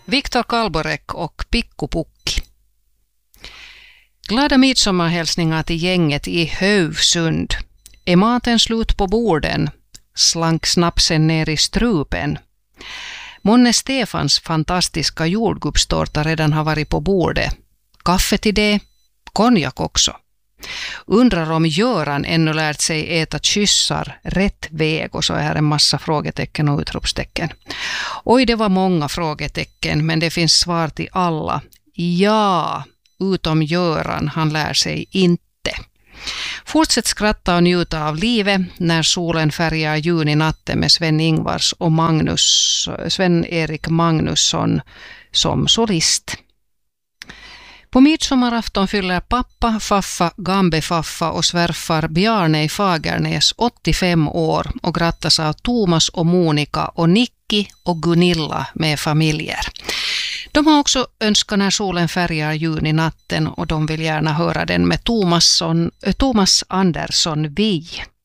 Viktor Kalborek och Pikku Pukki. Glada midsommarhälsningar till gänget i Hövsund. Är maten slut på borden? Slank snapsen ner i strupen. Månne Stefans fantastiska jordgubbstårta redan har varit på bordet. Kaffe till det, konjak också. Undrar om Göran ännu lärt sig äta kyssar rätt väg, och så är här en massa frågetecken och utropstecken. Oj, det var många frågetecken, men det finns svar till alla. Ja, utom Göran, han lär sig inte. Fortsätt skratta och njuta av livet när solen färgar juninatten med Sven-Ingvars och Sven-Erik Magnusson som solist. På midsommarafton fyller pappa, faffa, gambefaffa och svärfar Bjarne i Fagernäs 85 år och grattas av Thomas och Monika och Nicky och Gunilla med familjer. De har också önskat när solen färgar juninatten och de vill gärna höra den med Thomas Andersson Vi.